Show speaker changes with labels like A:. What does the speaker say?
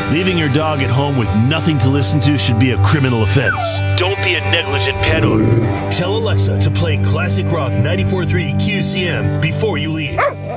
A: Leaving your dog at home with nothing to listen to should be a criminal offense. Don't be a negligent pet owner. Tell Alexa to play classic rock 94.3 QCM before you leave.